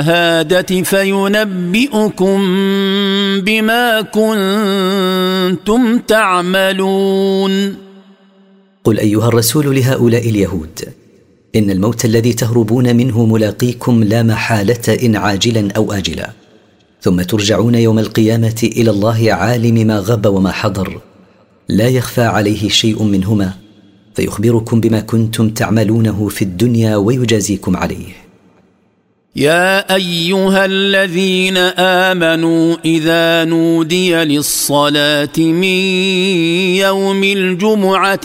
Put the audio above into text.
الشهادة فينبئكم بما كنتم تعملون. قل أيها الرسول لهؤلاء اليهود: إن الموت الذي تهربون منه ملاقيكم لا محالة، إن عاجلا أو آجلا، ثم ترجعون يوم القيامة إلى الله عالم ما غب وما حضر، لا يخفى عليه شيء منهما، فيخبركم بما كنتم تعملونه في الدنيا ويجازيكم عليه. يا أيها الذين آمنوا إذا نودي للصلاة من يوم الجمعة